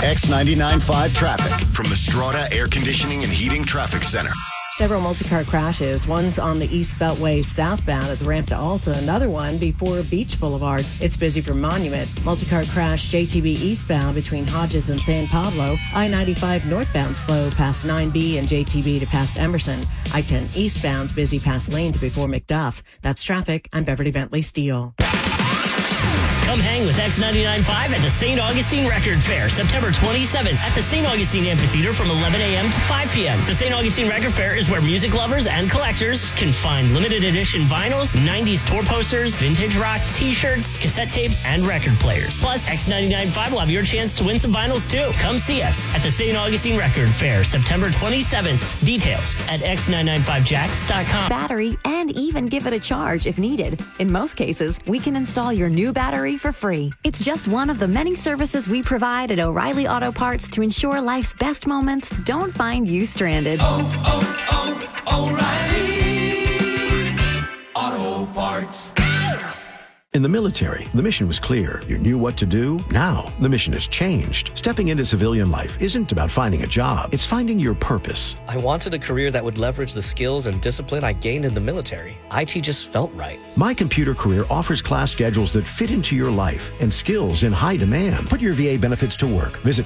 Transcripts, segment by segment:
X99.5 traffic from the Strata Air Conditioning and Heating Traffic Center. Several multi-car crashes. One's on the East Beltway southbound at the ramp to Alta. Another one before Beach Boulevard. It's busy for Monument. Multi-car crash JTB eastbound between Hodges and San Pablo. I-95 northbound slow past 9B and JTB to past Emerson. I-10 eastbound's busy past Lane to before McDuff. That's traffic. I'm Beverly Bentley Steele. Come hang with X99.5 at the St. Augustine Record Fair, September 27th at the St. Augustine Amphitheater from 11 a.m. to 5 p.m. The St. Augustine Record Fair is where music lovers and collectors can find limited edition vinyls, 90s tour posters, vintage rock, t-shirts, cassette tapes, and record players. Plus, X99.5 will have your chance to win some vinyls too. Come see us at the St. Augustine Record Fair, September 27th. Details at x995jacks.com. Battery and even give it a charge if needed. In most cases, we can install your new battery for free. It's just one of the many services we provide at O'Reilly Auto Parts to ensure life's best moments don't find you stranded. O'Reilly Auto Parts. In the military, the mission was clear. You knew what to do. Now, the mission has changed. Stepping into civilian life isn't about finding a job. It's finding your purpose. I wanted a career that would leverage the skills and discipline I gained in the military. IT just felt right. My Computer Career offers class schedules that fit into your life and skills in high demand. Put your VA benefits to work. Visit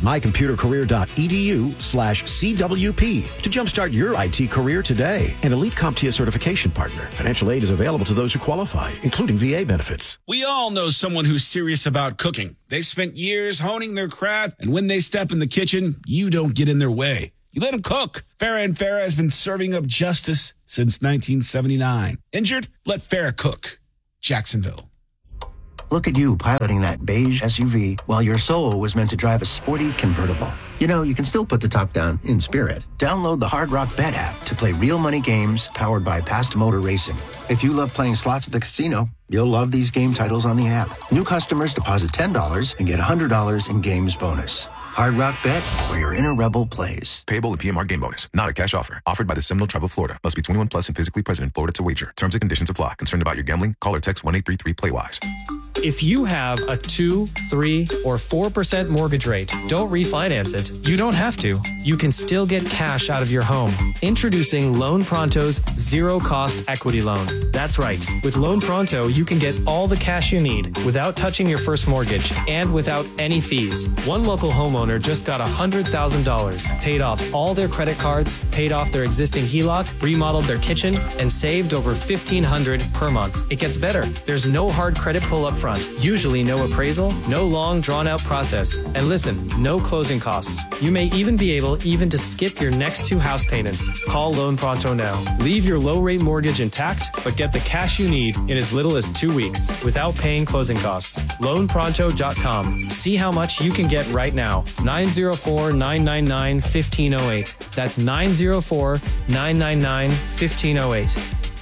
mycomputercareer.edu/CWP to jumpstart your IT career today. An elite CompTIA certification partner. Financial aid is available to those who qualify, including VA benefits. We all know someone who's serious about cooking. They spent years honing their craft, and when they step in the kitchen, you don't get in their way. You let them cook. Farah & Farah has been serving up justice since 1979. Injured? Let Farah cook. Jacksonville. Look at you piloting that beige SUV while your soul was meant to drive a sporty convertible. You know, you can still put the top down in spirit. Download the Hard Rock Bet app to play real money games powered by Past Motor Racing. If you love playing slots at the casino, you'll love these game titles on the app. New customers deposit $10 and get $100 in games bonus. Hard Rock Bet, where your inner rebel plays. Payable in PMR game bonus. Not a cash offer. Offered by the Seminole Tribe of Florida. Must be 21 plus and physically present in Florida to wager. Terms and conditions apply. Concerned about your gambling? Call or text 1-833-PLAY-WISE. If you have a 2, 3, or 4% mortgage rate, don't refinance it. You don't have to. You can still get cash out of your home. Introducing Loan Pronto's zero-cost equity loan. That's right. With Loan Pronto, you can get all the cash you need without touching your first mortgage and without any fees. One local homeowner just got $100,000, paid off all their credit cards, paid off their existing HELOC, remodeled their kitchen, and saved over $1,500 per month. It gets better. There's no hard credit pull up front, usually no appraisal, no long drawn-out process, and listen, no closing costs. You may even be able to skip your next 2 house payments. Call Loan Pronto now. Leave your low-rate mortgage intact, but get the cash you need in as little as 2 weeks without paying closing costs. LoanPronto.com. See how much you can get right now. 904-999-1508. That's 904-999-1508.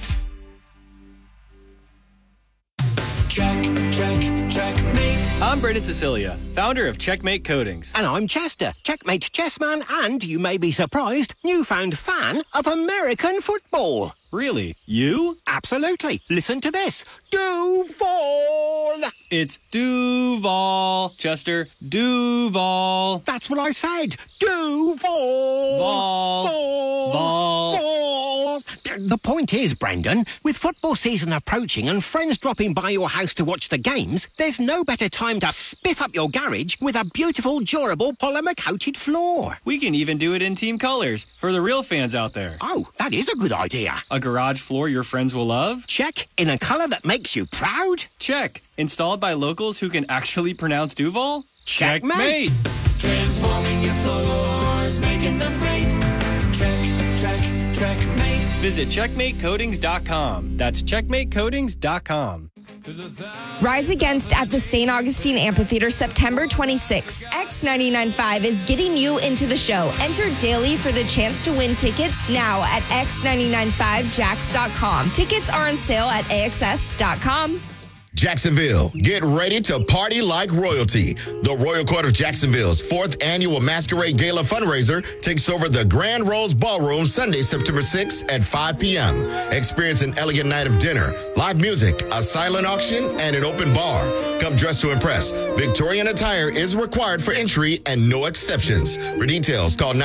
Checkmate. I'm Brendan Cecilia, founder of Checkmate Coatings. And I'm Chester, Checkmate chessman, and, you may be surprised, newfound fan of American football. Really? You? Absolutely. Listen to this. Duval! It's Duval, Chester. Duval. That's what I said. Duval! Vol. The point is, Brendan, with football season approaching and friends dropping by your house to watch the games, there's no better time to spiff up your garage with a beautiful, durable, polymer-coated floor. We can even do it in team colors for the real fans out there. Oh, that is a good idea. A garage floor your friends will love? Check. In a color that makes you proud? Check. Installed by locals who can actually pronounce Duval? Checkmate. Transforming your floors, making them great. Checkmate. Visit CheckmateCoatings.com. That's CheckmateCoatings.com. Rise Against at the St. Augustine Amphitheater, September 26th. X99.5 is getting you into the show. Enter daily for the chance to win tickets now at x995jacks.com. Tickets are on sale at axs.com. Jacksonville, get ready to party like royalty. The Royal Court of Jacksonville's 4th annual Masquerade Gala fundraiser takes over the Grand Rose Ballroom Sunday, September 6th at 5 p.m. Experience an elegant night of dinner, live music, a silent auction, and an open bar. Come dressed to impress. Victorian attire is required for entry and no exceptions. For details, call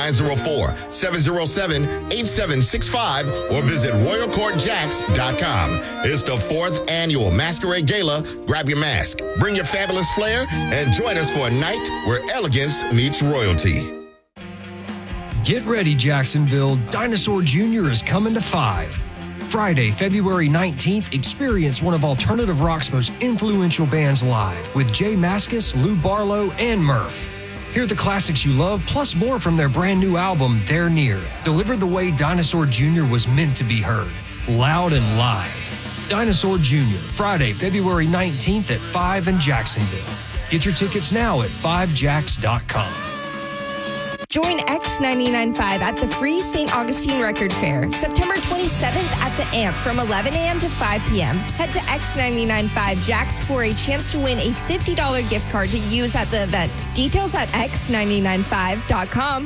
904-707-8765 or visit RoyalCourtJax.com. It's the 4th Annual Masquerade Gala. Grab your mask, bring your fabulous flair, and join us for a night where elegance meets royalty. Get ready, Jacksonville. Dinosaur Jr. is coming to 5. Friday, February 19th, experience one of alternative rock's most influential bands live with Jay Mascis, Lou Barlow, and Murph. Hear the classics you love, plus more from their brand new album, They're Near. Delivered the way Dinosaur Jr. was meant to be heard, loud and live. Dinosaur Jr., Friday, February 19th at 5 in Jacksonville. Get your tickets now at 5jax.com. Join X995 at the free St. Augustine Record Fair, September 27th at the AMP from 11 a.m. to 5 p.m. Head to X995 Jax for a chance to win a $50 gift card to use at the event. Details at x995.com.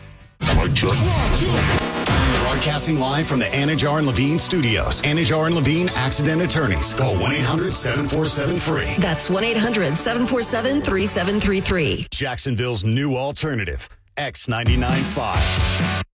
Broadcasting live from the Anajar and Levine studios. Anajar and Levine Accident Attorneys. Call 1-800-747-FREE. That's 1-800-747-3733. Jacksonville's new alternative. X99.5.